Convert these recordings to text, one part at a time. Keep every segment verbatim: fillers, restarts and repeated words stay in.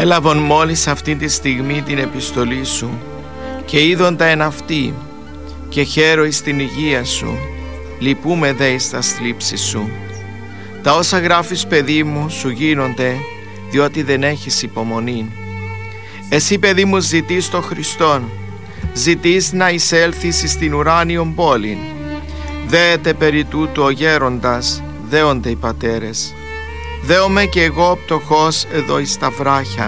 Έλαβον μόλις αυτή τη στιγμή την επιστολή σου και είδοντα εν αυτή και χαίρο εις την υγεία σου, λυπούμε δε εις τα θλίψεις σου. Τα όσα γράφεις, παιδί μου, σου γίνονται διότι δεν έχεις υπομονή. Εσύ, παιδί μου, ζητείς τον Χριστόν, ζητείς να εισέλθεις εις την ουράνιον πόλη. Δέεται περί τούτου ο γέροντας, δέονται οι πατέρες. Δέομαι και εγώ πτωχός εδώ εις τα βράχια.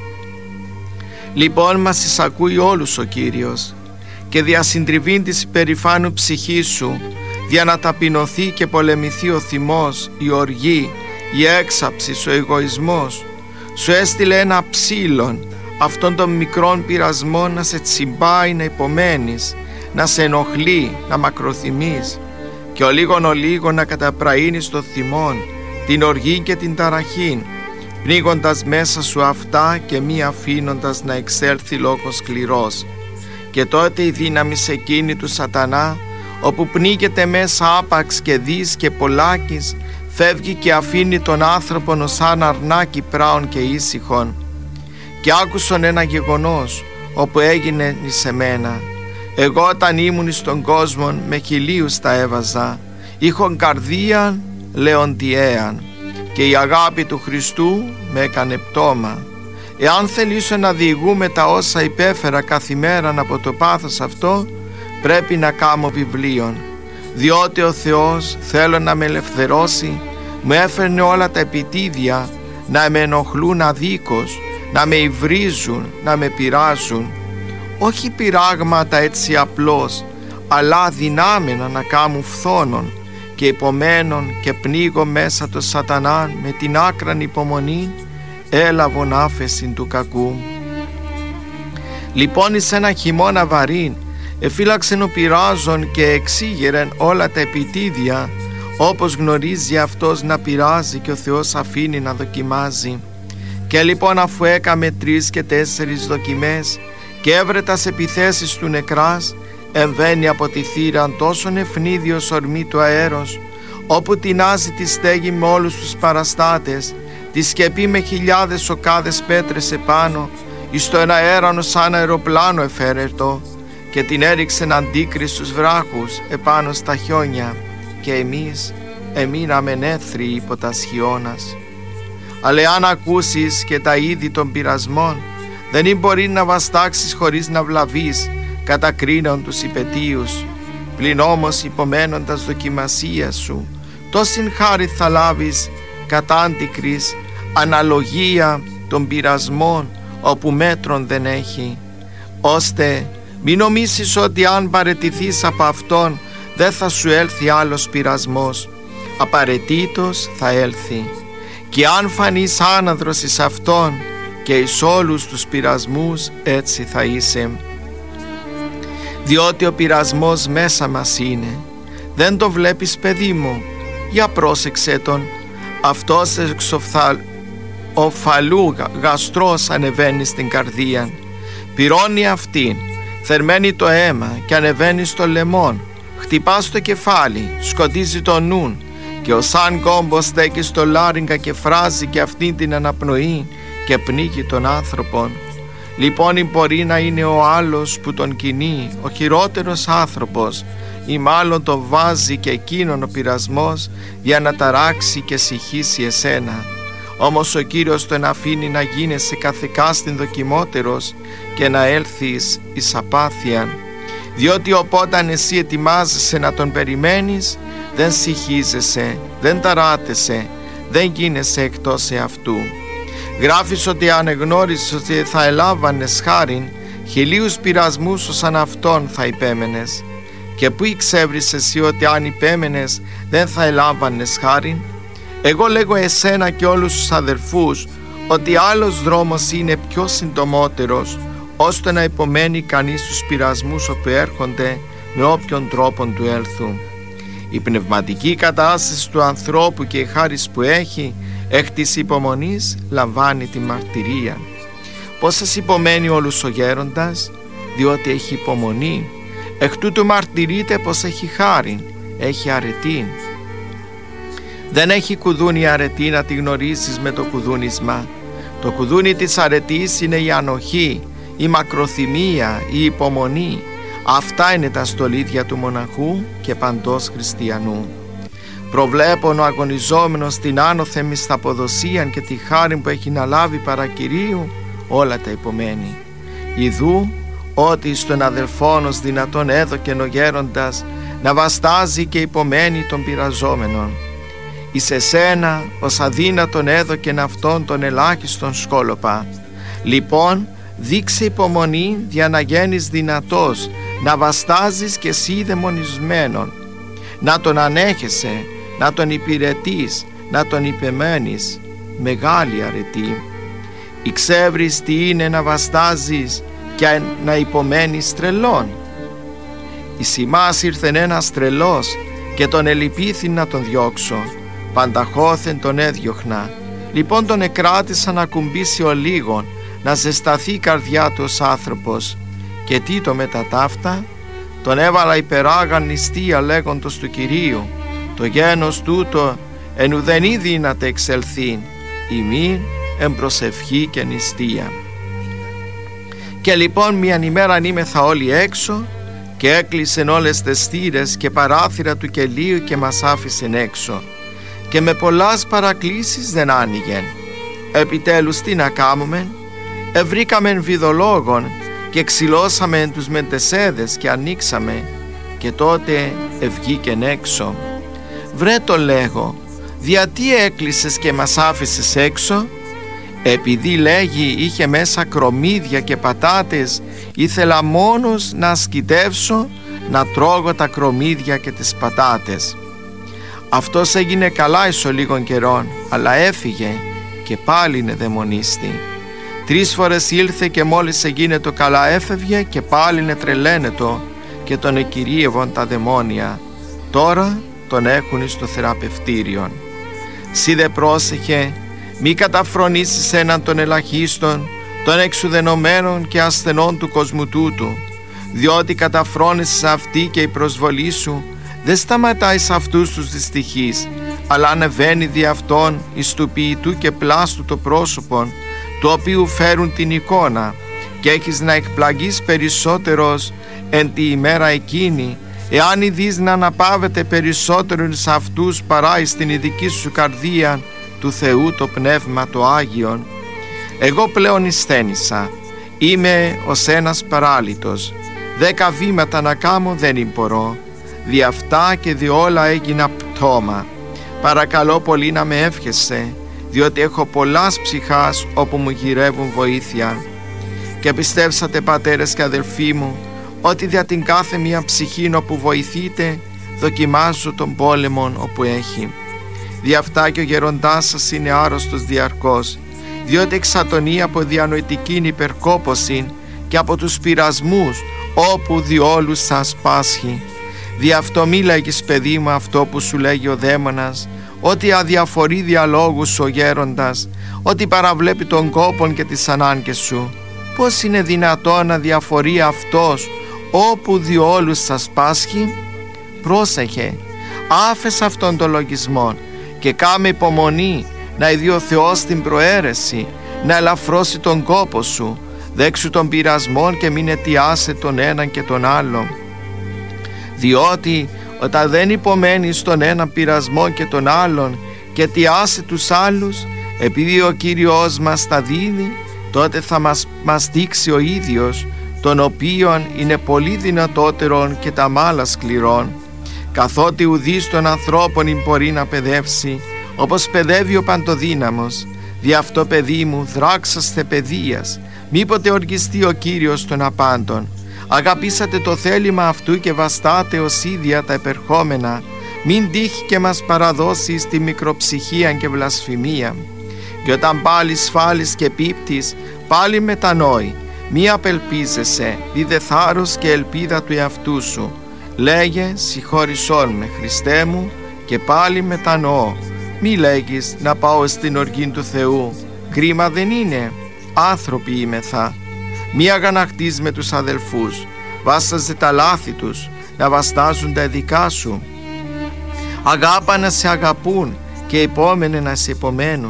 Λοιπόν μας εισακούει όλους ο Κύριος και διασυντριβήν της υπερηφάνου ψυχής σου, για να ταπεινωθεί και πολεμηθεί ο θυμός, η οργή, η έξαψη, ο εγωισμός. Σου έστειλε ένα ψήλον, αυτόν των μικρών πειρασμών, να σε τσιμπάει, να υπομένεις, να σε ενοχλεί, να μακροθυμείς, και ο λίγον ο λίγον να καταπραίνεις το θυμόν, την οργή και την ταραχή, πνίγοντας μέσα σου αυτά και μη αφήνοντας να εξέλθει λόγος σκληρός. Και τότε η δύναμη σε εκείνη του σατανά, όπου πνίγεται μέσα άπαξ και δις και πολλάκις, φεύγει και αφήνει τον άνθρωπον ως σαν αρνάκι πράων και ήσυχον. Και άκουσον ένα γεγονός, όπου έγινε εις εμένα. Εγώ όταν ήμουν στον κόσμο, με χιλίους τα έβαζα, είχον καρδίαν λεοντιέαν, και η αγάπη του Χριστού με έκανε πτώμα. Εάν θελήσω να διηγούμε τα όσα υπέφερα καθημέραν από το πάθος αυτό, πρέπει να κάμω βιβλίον, διότι ο Θεός, θέλω να με ελευθερώσει, μου έφερνε όλα τα επιτίδια να με ενοχλούν αδίκως, να με υβρίζουν, να με πειράζουν. Όχι πειράγματα έτσι απλώς, αλλά δυνάμενα να κάμουν φθόνον, και υπομένων και πνίγω μέσα το σατανάν με την άκραν υπομονή, έλαβον άφεση του κακού. Λοιπόν εις ένα χειμώνα βαρύν, εφύλαξεν ο πειράζων και εξήγερεν όλα τα επιτίδια, όπως γνωρίζει αυτός να πειράζει και ο Θεός αφήνει να δοκιμάζει. Και λοιπόν αφού έκαμε τρεις και τέσσερις δοκιμές και έβρετας επιθέσεις του νεκράς, εμβαίνει από τη θύραν τόσον ευνίδιος ορμή του αέρος, όπου τεινάζει τη στέγη με όλους τους παραστάτες, τη σκεπή με χιλιάδες οκάδες πέτρες επάνω, εις το ένα αέρανο σαν αεροπλάνο εφέρετο, και την έριξεν αντίκρι στους βράχους επάνω στα χιόνια, και εμείς εμείναμεν έθριοι υπό τα χιόνας. Αλλά εάν ακούσεις και τα είδη των πειρασμών, δεν μπορεί να βαστάξεις χωρίς να βλαβείς, κατακρίνον τους υπετίους. Πλην όμως υπομένοντας δοκιμασία σου, τόσην χάρη θα λάβεις κατά αντικρις, αναλογία των πειρασμών, όπου μέτρον δεν έχει. Ώστε μην νομίσεις ότι αν παραιτηθείς από αυτόν, δεν θα σου έλθει άλλος πειρασμός. Απαραίτητος θα έλθει. Και αν φανείς άναδρος εις αυτόν και εις όλους τους πειρασμούς, έτσι θα είσαι. Διότι ο πειρασμός μέσα μας είναι. Δεν το βλέπεις, παιδί μου? Για πρόσεξε τον. Αυτός εξοφθαλού γαστρός ανεβαίνει στην καρδία, πυρώνει αυτήν, θερμαίνει το αίμα και ανεβαίνει στο λαιμόν, χτυπά στο κεφάλι, σκοτίζει το νουν, και ο σαν κόμπος στέκει στο λάριγγα και φράζει και αυτήν την αναπνοή και πνίγει τον άνθρωπον. Λοιπόν μπορεί να είναι ο άλλος που τον κινεί, ο χειρότερος άνθρωπος, ή μάλλον τον βάζει και εκείνον ο πειρασμός για να ταράξει και συχήσει εσένα. Όμως ο Κύριος τον αφήνει να γίνεσαι καθεκάστην δοκιμότερος και να έλθεις εις απάθεια, διότι οπότε εσύ ετοιμάζεσαι να τον περιμένεις, δεν συχίζεσαι, δεν ταράτεσαι, δεν γίνεσαι εκτός εαυτού. Γράφεις ότι αν εγνώρισες ότι θα ελάβανες χάριν, χιλίους πειρασμούς ως αν αυτόν θα υπέμενες. Και πού εξεύρεις εσύ ότι αν υπέμενες δεν θα ελάβανες χάριν? Εγώ λέγω εσένα και όλους τους αδερφούς ότι άλλος δρόμος είναι πιο συντομότερος, ώστε να υπομένει κανείς τους πειρασμούς όπου έρχονται με όποιον τρόπον του έλθουν. Η πνευματική κατάσταση του ανθρώπου και η χάρις που έχει εκ της υπομονής λαμβάνει τη μαρτυρία. Πώς σας υπομένει όλους ο γέροντας? Διότι έχει υπομονή. Εκ τούτου μαρτυρείται πως έχει χάρη, έχει αρετή. Δεν έχει κουδούνι αρετή να τη γνωρίζεις με το κουδούνισμα. Το κουδούνι της αρετής είναι η ανοχή, η μακροθυμία, η υπομονή. Αυτά είναι τα στολίδια του μοναχού και παντός χριστιανού. Προβλέπων ο αγωνιζόμενος την άνωθεν μισθαποδοσίαν και τη χάρη που έχει να λάβει παρά Κυρίου, όλα τα υπομένει. Ιδού ότι στον αδελφόνος δυνατόν έδωκεν ο γέροντας να βαστάζει και υπομένει των πειραζόμενων. Εις εσένα ως αδύνατον έδωκεν αυτόν τον ελάχιστον σκόλοπα. Λοιπόν δείξε υπομονή για να γίνεις δυνατός, να βαστάζεις και εσύ δαιμονισμένον, να τον ανέχεσαι, να τον υπηρετείς, να τον υπεμένεις. Μεγάλη αρετή. Ηξεύρεις τι είναι να βαστάζεις και να υπομένεις τρελών. Εις ημάς ήρθεν ένας τρελός και τον ελυπήθην να τον διώξω, πανταχώθεν τον έδιωχνα. Λοιπόν τον εκράτησα να κουμπίσει ο λίγον, να ζεσταθεί η καρδιά του ως άνθρωπος. Και τι το μετά ταύτα, τον έβαλα υπεράγαν νηστεία λέγοντος του Κυρίου, το γένος τούτο εν ουδενή δύναται εξελθήν, ημίν εν προσευχή και νηστεία. Και λοιπόν μίαν ημέραν είμεθα όλοι έξω και έκλεισεν όλες τες θύρες και παράθυρα του κελίου και μας άφησεν έξω και με πολλάς παρακλήσεις δεν άνοιγεν. Επιτέλους τι να κάμομεν, ευρήκαμεν βιδολόγων και ξυλώσαμεν τους μεντεσέδες και ανοίξαμε και τότε ευγήκεν έξω. Βρε το λέγω, γιατί έκλεισες και μας άφησες έξω? Επειδή λέγει είχε μέσα κρομμύδια και πατάτες, ήθελα μόνος να ασκητεύσω να τρώγω τα κρομμύδια και τις πατάτες. Αυτός έγινε καλά εις ο λίγων καιρών, αλλά έφυγε και πάλι είναι δαιμονίστη. Τρεις φορές ήλθε και μόλις έγινε το καλά έφευγε και πάλι είναι τρελαίνετο και τον εκυρίευον τα δαιμόνια. Τώρα τον έχουν εις το θεραπευτήριον. Σι δε πρόσεχε, μη καταφρονήσεις έναν των ελαχίστων, των εξουδενωμένων και ασθενών του κόσμου τούτου, διότι καταφρόνησες αυτή και η προσβολή σου δεν σταματάει σε αυτούς τους δυστυχείς, αλλά ανεβαίνει δι' αυτόν εις του ποιητού και πλάστου το πρόσωπον, του οποίου φέρουν την εικόνα, και έχεις να εκπλαγείς περισσότερος εν τη ημέρα εκείνη, εάν ειδείς να αναπαύεται περισσότερο εις αυτούς παρά εις την ειδική σου καρδία του Θεού το Πνεύμα το Άγιον. Εγώ πλέον εισθένησα, είμαι ως ένας παράλυτος, δέκα βήματα να κάμω δεν εμπορώ, δι' αυτά και δι' όλα έγινα πτώμα. Παρακαλώ πολύ να με εύχεσαι, διότι έχω πολλάς ψυχάς όπου μου γυρεύουν βοήθεια. Και πιστεύσατε πατέρες και αδελφοί μου, ότι δια την κάθε μία ψυχήν όπου βοηθείτε, δοκιμάζω τον πόλεμον όπου έχει. Δι' αυτά και ο γεροντάς σας είναι άρρωστος διαρκώς, διότι εξατονεί από διανοητικήν υπερκόπωσιν και από τους πειρασμούς όπου διόλους σας πάσχει. Δι' αυτό μη λέγεις, παιδί μου, αυτό που σου λέγει ο δαίμονας, ότι αδιαφορεί διαλόγους ο γέροντας, ότι παραβλέπει τον κόπον και τις ανάγκες σου. Πώς είναι δυνατόν να διαφορεί αυτός όπου διόλους σας πάσχει? Πρόσεχε, άφες αυτόν τον λογισμό και κάμε υπομονή να ειδεί ο Θεός την προαίρεση, να ελαφρώσει τον κόπο σου, δέξου των πειρασμών και μην αιτιάσε τον έναν και τον άλλον. Διότι όταν δεν υπομένεις τον έναν πειρασμό και τον άλλον και αιτιάσε τους άλλους, επειδή ο Κύριος μας τα δίδει, τότε θα μας, μας δείξει ο ίδιος, τον οποίον είναι πολύ δυνατότερον και τα μάλα σκληρών, καθότι ουδείς των ανθρώπων μπορεί να παιδεύσει, όπως παιδεύει ο Παντοδύναμος. Δι' αυτό, παιδί μου, δράξαστε παιδείας, μήποτε οργιστεί ο Κύριος των απάντων. Αγαπήσατε το θέλημα αυτού και βαστάτε ως ίδια τα επερχόμενα, μην τύχει και μας παραδώσει στη μικροψυχία και βλασφημία. Και όταν πάλι σφάλεις και πίπτεις, πάλι μετανόη, μη απελπίζεσαι, δίδε θάρρος και ελπίδα του εαυτού σου. Λέγε, συγχώρησόν με, Χριστέ μου, και πάλι μετανοώ. Μη λέγεις, να πάω στην οργή του Θεού, κρίμα δεν είναι, άνθρωποι είμεθα. Μη αγαναχτείς με τους αδελφούς, βάσταζε τα λάθη τους, να βαστάζουν τα δικά σου. Αγάπα να σε αγαπούν και υπόμενε να σε υπομένουν.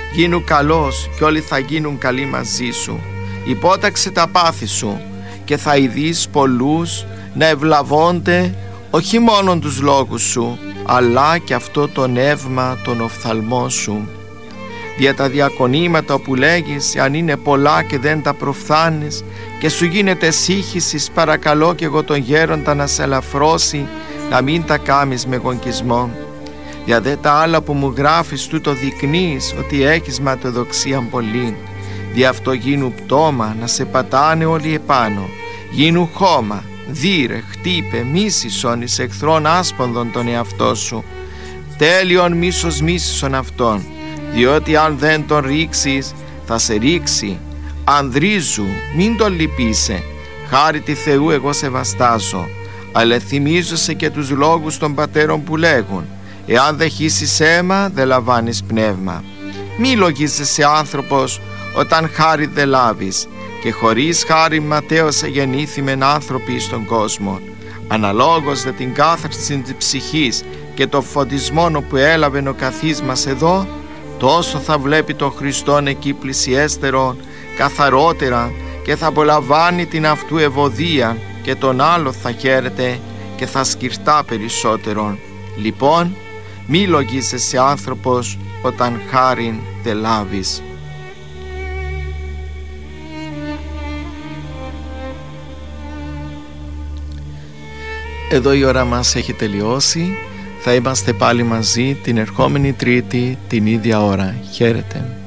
Γίνου καλός και όλοι θα γίνουν καλοί μαζί σου. Υπόταξε τα πάθη σου και θα ειδείς πολλούς να ευλαβώνται όχι μόνο τους λόγους σου, αλλά και αυτό το νεύμα των οφθαλμών σου. Δια τα διακονήματα που λέγεις, αν είναι πολλά και δεν τα προφθάνεις και σου γίνεται σύγχυσης, παρακαλώ και εγώ τον γέροντα να σε ελαφρώσει, να μην τα κάμεις με γονκισμό. Δια δε τα άλλα που μου γράφεις τούτο δεικνύεις ότι έχεις ματαιοδοξία πολύ. Δια αυτό γίνου πτώμα να σε πατάνε όλοι επάνω. Γίνου χώμα, δίρε, χτύπε, μίσησον εις εχθρών άσπονδον τον εαυτό σου. Τέλειον μίσος μίσησον αυτόν, διότι αν δεν τον ρίξεις θα σε ρίξει. Ανδρίζου, μην τον λυπείσαι, χάρη τη Θεού εγώ σε βαστάζω. Αλλά θυμίζωσε και τους λόγους των πατέρων που λέγουν, εάν δεν χύσεις αίμα δεν λαμβάνεις πνεύμα. Μη λογίζεσαι άνθρωπος όταν χάρη δεν λάβεις, και χωρίς χάρη ματέως εγεννήθημεν άνθρωποι στον κόσμο. Αναλόγως δε την κάθαρση της ψυχής και το φωτισμό που έλαβε ο καθής μας εδώ, τόσο θα βλέπει τον Χριστόν εκεί πλησιέστερον, καθαρότερα, και θα απολαμβάνει την αυτού ευωδία, και τον άλλο θα χαίρεται και θα σκυρτά περισσότερον. Λοιπόν, μη λογίζεσαι άνθρωπος όταν χάριν τε λάβεις. Εδώ η ώρα μας έχει τελειώσει. Θα είμαστε πάλι μαζί την ερχόμενη Τρίτη την ίδια ώρα. Χαίρετε.